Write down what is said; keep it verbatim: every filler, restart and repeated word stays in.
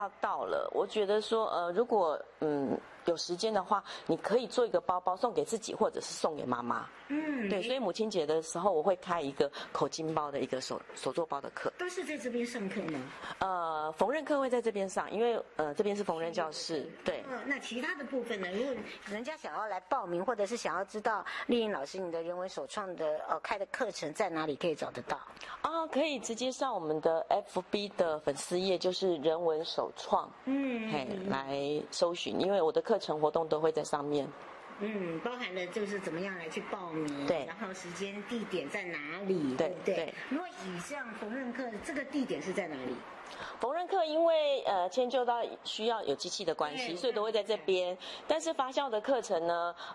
要到了，我觉得说，呃，如果嗯有时间的话，你可以做一个包包送给自己，或者是送给妈妈。 嗯， 对，所以母亲节的时候，我会开一个口巾包的一个手手做包的课。 都是在这边上课吗？ 呃，缝纫课会在这边上，因为呃这边是缝纫教室。对。 呃，那其他的部分呢？如果人家想要来报名，或者是想要知道丽颖老师你的人文手创的呃开的课程在哪里可以找得到？ 啊，可以直接上我们的 F B 的粉丝页，就是人文手创， 嗯， 嘿，来搜寻，因为我的课程活动都会在上面。 嗯，包含了就是怎么样来去报名， 对， 然后时间、地点在哪里， 对对不对？ 对。 如果以上缝纫课，这个地点是在哪里？ 缝纫课因为呃迁就到需要有机器的关系，所以都会在这边。但是发酵的课程呢，